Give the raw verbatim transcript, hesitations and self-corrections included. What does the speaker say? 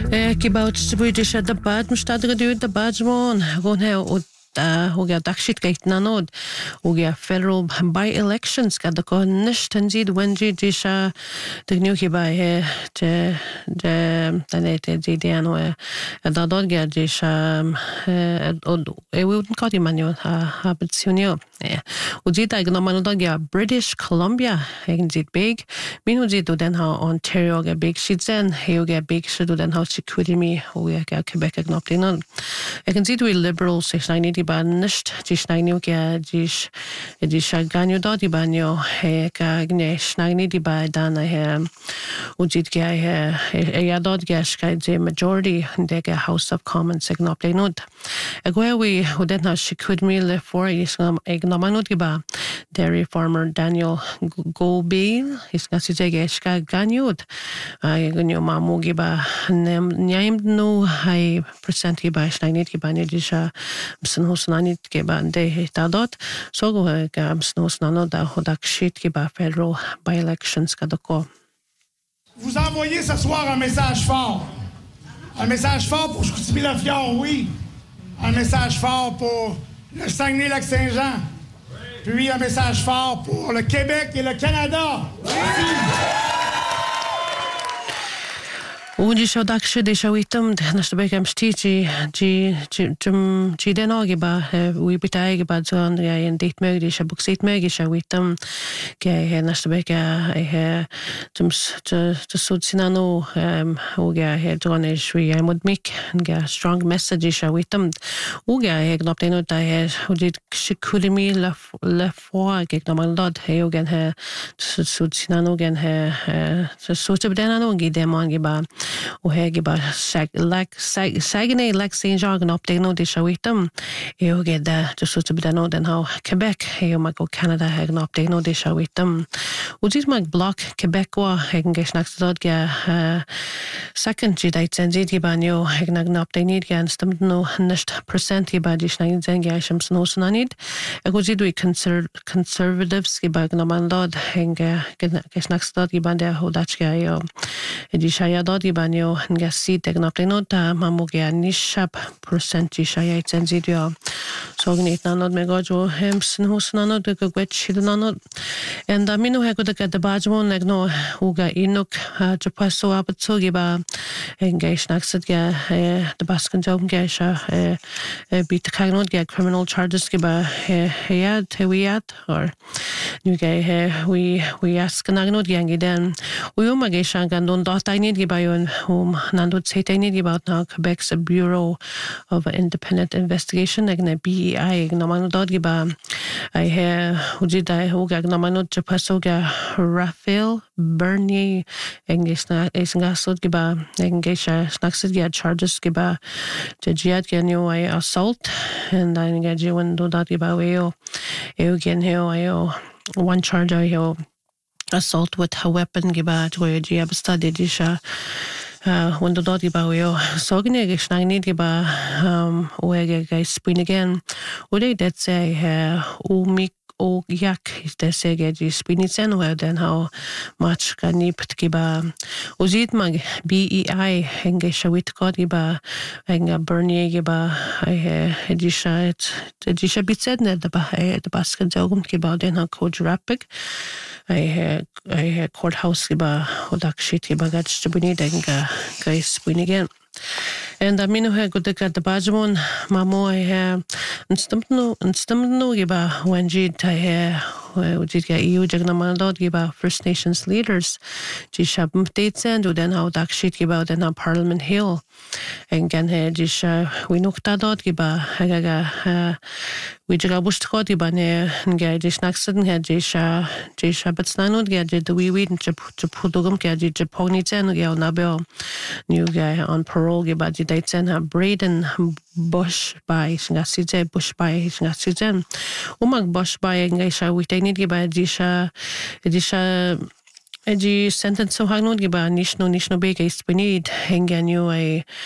Gebouwd British at the bad mstadre du the badmon gon he og hoga dakshit gait nanod hoga federal by elections kad ko nishtanzid wenji disha de new hiba he de de tanete de diano da dodga disha od e wouldn't cut manual habitsunio ujita gnomano dodga British Columbia egenzit big minu jitu den ha Ontario ga big shitsen hoga big shitu den ha security hoga Quebec gnoptinon egenzit we liberal six ninety ba nicht die schneinu ge die die ganyo dort die banyo he ka gne schneini die ba dan he ujit ge he ya dort ge ska the majority de ge House of Commons gnoptinod agwe we udet na shikud mi le for islam ignomanod ge ba dairy farmer Daniel Gobi is na sije ge ska ganyod ay gnyo mamu ge ba nyaim no hay percent ge ba schneini ge ba ne disha Snanit ke ba de tadot so go ga snano da hodak shit ke ba federal by elections kadoko. Vous envoyez ce soir un message fort. Un message fort pour Chicoutimi-Lafion, oui. Un message fort pour le Saguenay-Lac-Saint-Jean. Puis un message fort pour le Québec et le Canada. Uji shodak shide shawitum nashta bekam stichi ji jum ji denogi ba we bitai ba zon ya in dit mögdi shabuk sit mögi shawitum ke nashta beka he jum to sud sinano uga he drone shwi amod mik ga strong message shawitum uga he gnopteno ta he uji shikurimi la la foi ke gnomaldod he ugen he sud sinano gen he sud denano gi demon gi ba og hege ba sag lag Saguenay Lac Saint-Jean gan opdeno de shawitum e og da just so to bedano den ha Quebec e mag go Canada hegen opdeno de shawitum og dit mag block Quebec wa hegen gesnaxdod ga second ji date senzid gi banyo hegen gan opdenid gan stamd no nicht percent gi ba di schneiden zen ga sham sno snanid e go dit we conservatives gi ba gan mandod hegen gesnaxdod gi bande hodachga yo e di shayadod gi banyo nga si teknopteno ta mamogia nishap percenti shaya tsenzidio so gnit nanod megojo hems hos nanod de gwet shidnanod and amino hego de the bajmon negno uga inuk japaso apatsogi ba engage naxat ga the baskan job ga sha bit kagnod ga criminal charges ga ba ya tewiat or nu ga we we ask nagnod ga den we umage shangandon dot I need ga ba yon whom nando tsetani about now Quebec's Bureau of Independent Investigation agne B E I gnomano dodgi ba I he ujida hoga gnomano japasoga Raphael Bernier english na esingasod giba engesha snaxid ga charges giba jajiat ganyo I assault and I gaji wendo dodgi ba weo eugen heo ayo one charge ayo assault with a weapon giba joy jab study disha Uh, when the dotty bawio so gne gnagni giba um wege guys spin again would they that say uh umik o yak is the sege ji spinitsen well then how much can you put giba uzit mag B E I henge shawit god giba henga Bernier giba I edisha it edisha bitset net the ba the basket jogum giba then how coach rapid I I courthouse giba odak shit giba gats to bini denga guys spin again and amino he good at the bajmon mamo I have instamno instamno giba wenji ta he ujit ga E U jagnamaldod giba First Nations leaders ji shabm dates and then how dak shit giba then on Parliament Hill and gan he ji sha we nukta dot giba aga we jaga bustkot giba ne ga ji snaxen he ji sha ji sha batsnanod ga ji the we we to pudugum ga ji japoni ten ga nabel new guy on parole giba ji dates and Braden Bush by singasije Bush by singasije umag Bush by ngesha we need giba disha disha Eji sentence so hangnod giba nishno nishno bega ispinid henganyo ay